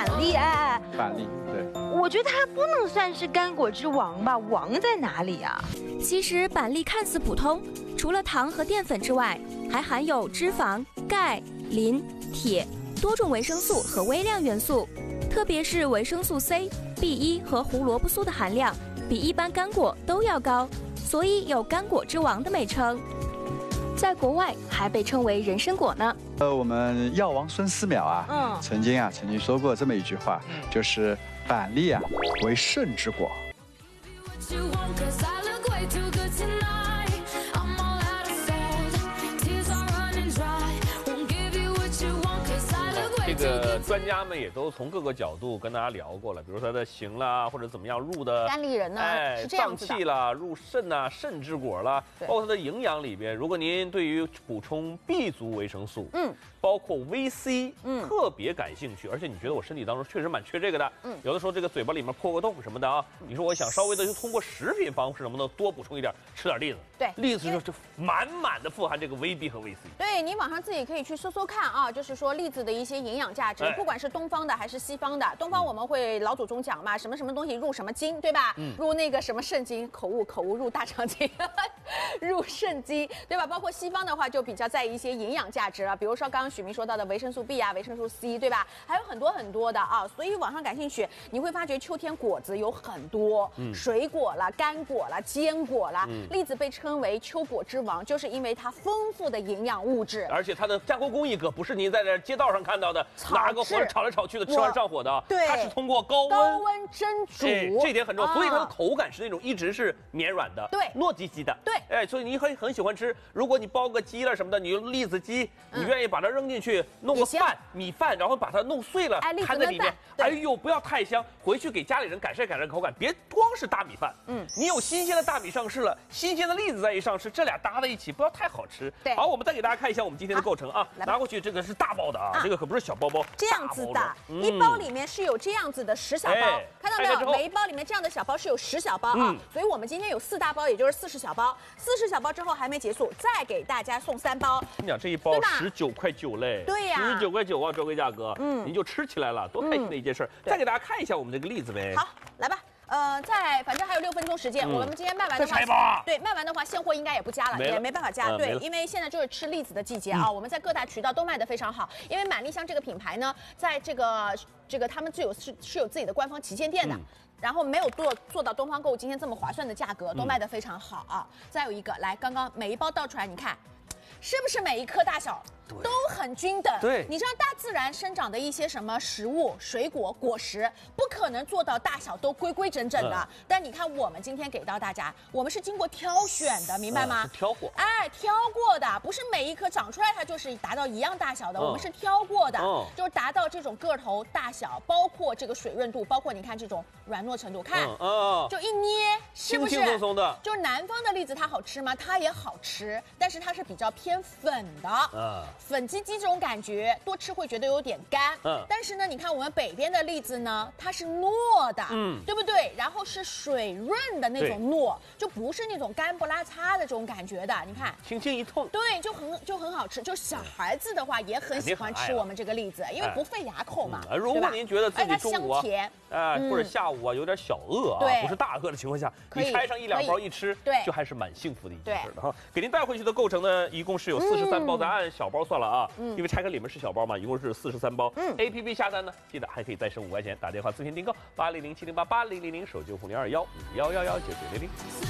板栗， 板栗，对。 我觉得它不能算是干果之王吧？王在哪里啊？ 其实板栗看似普通，除了糖和淀粉之外，还含有脂肪、钙、磷、铁多种维生素和微量元素，特别是维生素 C、B1 和胡萝卜素的含量比一般干果都要高，所以有干果之王的美称。在国外还被称为人参果呢。 我们药王孙思邈啊，曾经说过这么一句话，就是板栗啊为肾之果。 这个专家们也都从各个角度跟大家聊过了，比如说它的形啦，或者怎么样入的单立人呢，是这样脏子的器啦，入肾呐，肾之果啦，包括它的营养里边，如果您对于补充 B 族维生素，包括 VC，特别感兴趣，而且你觉得我身体当中确实蛮缺这个的，有的时候这个嘴巴里面破个洞什么的啊，你说我想稍微的就通过食品方式能不能多补充一点，吃点栗子？ 对， 栗子就是满满的富含这个 VB 和 VC。 对，你网上自己可以去搜搜看啊，就是说栗子的一些营养价值，不管是东方的还是西方的。东方我们会老祖宗讲嘛，什么什么东西入什么经，对吧？入那个什么肾经，口误入大肠经，入肾经，对吧？包括西方的话就比较在意一些营养价值了，比如说刚刚许明说到的维生素 B 啊、维生素 C， 对吧？还有很多很多的啊，所以网上感兴趣，你会发觉秋天果子有很多，水果啦、干果啦、坚果啦，栗子被称为秋果之王，就是因为它丰富的营养物质， 而且它的加工工艺可不是您在这街道上看到的拿个火炒来炒去的吃完上火的， 对， 它是通过高温蒸煮， 这点很重要，所以它的口感是那种一直是绵软的， 对， 糯叽叽的， 对， 所以你很喜欢吃。如果你包个鸡了什么的，你用栗子鸡，你愿意把它扔进去弄个米饭，然后把它弄碎了，摊在里面，哎呦，不要太香，回去给家里人改善口感，别光是大米饭，你有新鲜的大米上市了，新鲜的栗子再一上市，这俩搭在一起不要太好吃。 对， 好，我们再给大家看一下我们今天的构成啊，拿过去这个是大包的啊，这个可不是小包包， 这样子的，一包里面是有这样子的10小包，看到没有？每一包里面这样的小包是有10小包啊，所以我们今天有4大包，也就是40小包。40小包之后还没结束，再给大家送3包。 你讲这一包19.9块嘞， 对呀 ，19.9块啊，专柜价格，您就吃起来了，多开心的一件事。再给大家看一下我们这个栗子呗。 好，来吧。反正还有6分钟时间，我们今天卖完的话，对，卖完的话现货应该也不加了，也没办法加，对，因为现在就是吃栗子的季节啊，我们在各大渠道都卖得非常好。因为满栗香这个品牌呢，在这个他们是有自己的官方旗舰店的。然后没有做到东方购物今天这么划算的价格，都卖得非常好啊。再有一个，来，刚刚每一包倒出来，你看，是不是每一颗大小都很均等？ 对， 你知道大自然生长的一些什么食物、水果、果实，不可能做到大小都规规整整的。但你看，我们今天给到大家，我们是经过挑选的，明白吗？ 是挑过， 挑过的，不是每一颗长出来它就是达到一样大小的，我们是挑过的，就是达到这种个头大小，包括这个水润度，包括你看这种软糯程度，看，就一捏，是不是轻轻松松的？ 就是南方的栗子它好吃吗？它也好吃，但是它是比较偏粉的，粉唧唧这种感觉，多吃会觉得有点干。但是呢，你看我们北边的栗子呢，它是糯的，对不对？然后是水润的那种糯，就不是那种干不拉擦的这种感觉的。你看， 轻轻一碰， 对，就很好吃。就小孩子的话也很喜欢吃我们这个栗子，因为不费牙口嘛。 如果您觉得自己中午或者下午有点小饿啊，不是大饿的情况下，你拆上1、2包一吃，就还是蛮幸福的一件事的哈。给您带回去的构成呢，一共是有43包，咱按小包算了啊，因为拆开里面是小包嘛，一共是43包。APP 下单呢，记得还可以再省5块钱，打电话咨询订购8007088000，手机02215119900。